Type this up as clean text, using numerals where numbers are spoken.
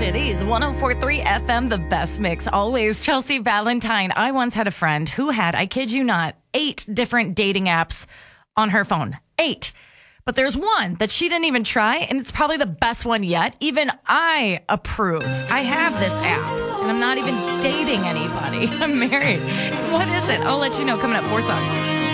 Cities, 104.3 FM, the best mix. Always Chelsea Valentine. I once had a friend who had, I kid you not, 8 different dating apps on her phone. 8. But there's one that she didn't even try, and it's probably the best one yet. Even I approve. I have this app, and I'm not even dating anybody. I'm married. What is it? I'll let you know coming up. 4 songs.